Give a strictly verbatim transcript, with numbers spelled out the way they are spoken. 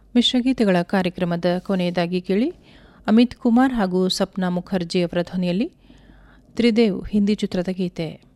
ಮಿಶ್ರಗೀತೆಗಳ ಕಾರ್ಯಕ್ರಮದ ಕೊನೆಯದಾಗಿ ಕೇಳಿ ಅಮಿತ್ ಕುಮಾರ್ ಹಾಗೂ ಸಪ್ನಾ ಮುಖರ್ಜಿ ಅವರ ಧ್ವನಿಯಲ್ಲಿ ತ್ರಿದೇವ್ ಹಿಂದಿ ಚಿತ್ರದ ಗೀತೆ.